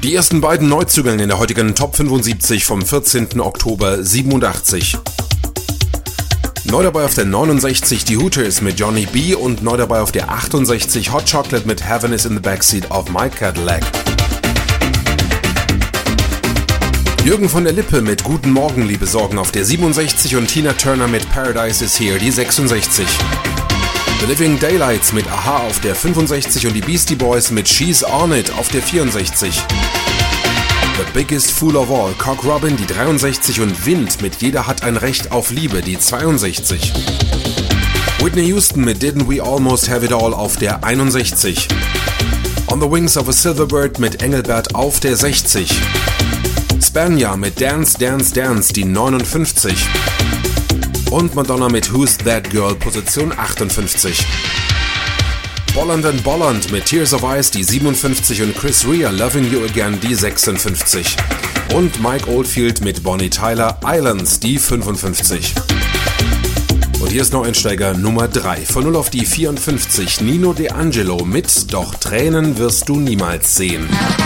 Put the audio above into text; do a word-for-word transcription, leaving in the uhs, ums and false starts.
Die ersten beiden Neuzugänge in der heutigen Top fünfundsiebzig vom vierzehnten Oktober siebenundachtzig. Neu dabei auf der neunundsechzig die Hooters mit Johnny B und neu dabei auf der achtundsechzig Hot Chocolate mit Heaven is in the Backseat of My Cadillac. Jürgen von der Lippe mit Guten Morgen, liebe Sorgen auf der siebenundsechzig und Tina Turner mit Paradise is Here, die sechsundsechzig. The Living Daylights mit Aha auf der fünfundsechzig und die Beastie Boys mit She's On It auf der vierundsechzig. The Biggest Fool of All, Cock Robin, die dreiundsechzig und Wind mit Jeder hat ein Recht auf Liebe, die zweiundsechzig. Whitney Houston mit Didn't We Almost Have It All auf der einundsechzig. On the Wings of a Silver Bird mit Engelbert auf der sechzig. Spania mit Dance, Dance, Dance, die neunundfünfzig. Und Madonna mit Who's That Girl, Position achtundfünfzig. Bolland and Bolland mit Tears of Ice, die siebenundfünfzig und Chris Rea, Loving You Again, die sechsundfünfzig. Und Mike Oldfield mit Bonnie Tyler, Islands, die fünfundfünfzig. Und hier ist Neueinsteiger Nummer drei. Von null auf die vierundfünfzig, Nino De Angelo mit Doch Tränen wirst du niemals sehen.